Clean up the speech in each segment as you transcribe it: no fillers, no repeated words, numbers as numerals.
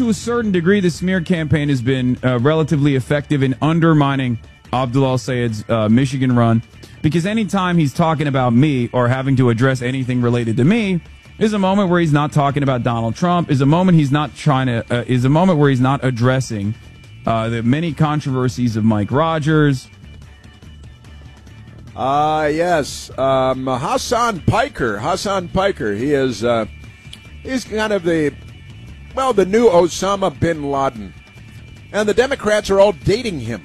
to a certain degree, the smear campaign has been relatively effective in undermining Abdullah Sayed's Michigan run, because anytime he's talking about me or having to address anything related to me is a moment where he's not talking about Donald Trump, is a moment where he's not addressing the many controversies of Mike Rogers. Yes. Hassan Piker. He is he's kind of the new Osama bin Laden. And the Democrats are all dating him.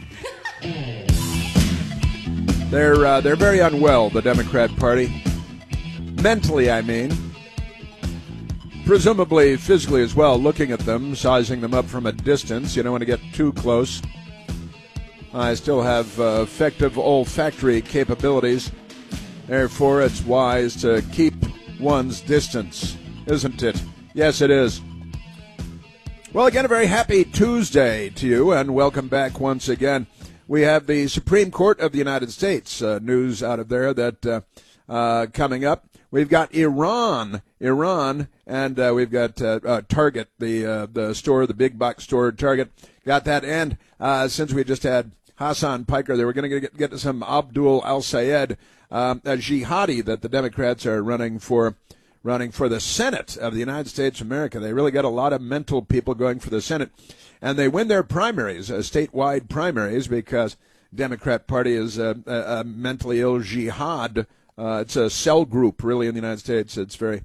They're very unwell, the Democrat Party. Mentally, I mean. Presumably physically as well, looking at them, sizing them up from a distance. You don't want to get too close. I still have effective olfactory capabilities. Therefore, it's wise to keep one's distance, isn't it? Yes, it is. Well, again, a very happy Tuesday to you, and welcome back once again. We have the Supreme Court of the United States news out of there that coming up. We've got Iran, and we've got Target, the store, the big box store, Target. Got that, and since we just had Hassan Piker, they were going to get to some Abdul al-Sayed, a jihadi that the Democrats are running for the Senate of the United States of America. They really got a lot of mental people going for the Senate, and they win their primaries, statewide primaries, because Democrat Party is a mentally ill jihad. It's a cell group, really, in the United States. It's very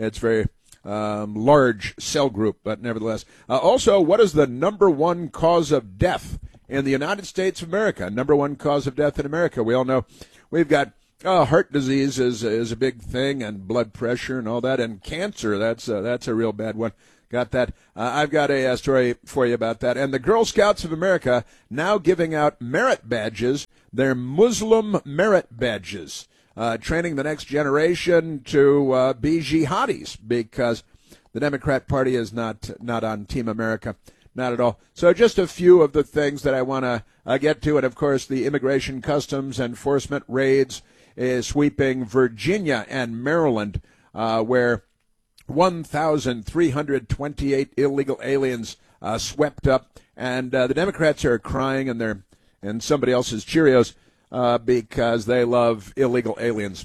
large cell group, but nevertheless. Also, what is the number one cause of death in the United States of America? Number one cause of death in America. We all know we've got heart disease is a big thing, and blood pressure and all that, and cancer. That's a real bad one. Got that. I've got a story for you about that. And the Girl Scouts of America now giving out merit badges. They're Muslim merit badges. Training the next generation to be jihadis, because the Democrat Party is not on Team America, not at all. So just a few of the things that I want to get to, and of course the Immigration Customs Enforcement raids is sweeping Virginia and Maryland, where 1,328 illegal aliens swept up, and the Democrats are crying and somebody else's Cheerios. Because they love illegal aliens.